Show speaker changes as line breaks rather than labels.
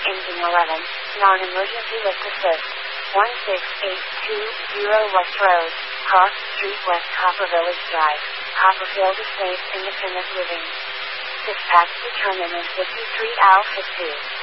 Engine 11, non-emergency lift assist. 16820 West Road, Cross Street West Copper Village Drive, Copperfield Estates Independent Living. Dispatch determinant 53 Alpha 2.